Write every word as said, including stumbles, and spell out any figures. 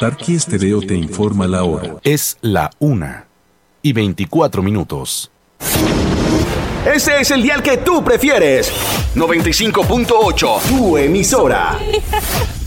Tarqui Estéreo te informa la hora. Es la una y veinticuatro minutos. Ese es el dial que tú prefieres. noventa y cinco punto ocho, tu emisora.